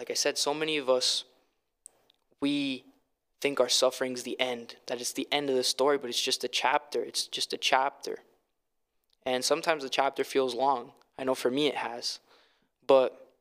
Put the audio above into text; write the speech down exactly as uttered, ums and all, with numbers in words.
like I said, so many of us, we think our suffering's the end, that it's the end of the story, but it's just a chapter. It's just a chapter. And sometimes the chapter feels long. I know for me it has. But